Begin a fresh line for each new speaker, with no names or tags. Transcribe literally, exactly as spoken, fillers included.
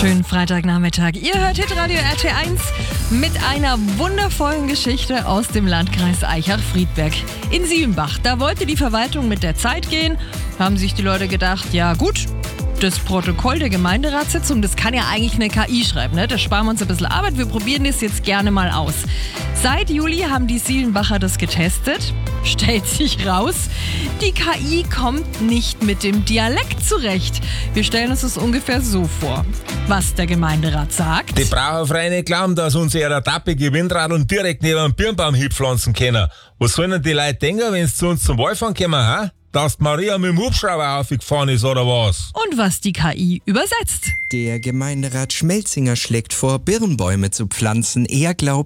Schönen Freitagnachmittag. Ihr hört Hitradio R T eins mit einer wundervollen Geschichte aus dem Landkreis Aichach-Friedberg in Siebenbach. Da wollte die Verwaltung mit der Zeit gehen, haben sich die Leute gedacht, ja gut, das Protokoll der Gemeinderatssitzung, das kann ja eigentlich eine K I schreiben, ne? Da sparen wir uns ein bisschen Arbeit, wir probieren das jetzt gerne mal aus. Seit Juli haben die Siebenbacher das getestet. Stellt sich raus, die K I kommt nicht mit dem Dialekt zurecht. Wir stellen uns das ungefähr so vor, was der Gemeinderat sagt.
Die brauchen frei nicht glauben, dass uns ihre tappige Windrad und direkt neben dem Birnbaum hinpflanzen können. Was sollen denn die Leute denken, wenn sie zu uns zum Wallfahren kommen, ha? Dass die Maria mit dem Hubschrauber aufgefahren ist, oder was?
Und was die K I übersetzt.
Der Gemeinderat Schmelzinger schlägt vor, Birnbäume zu pflanzen. Er glaubt,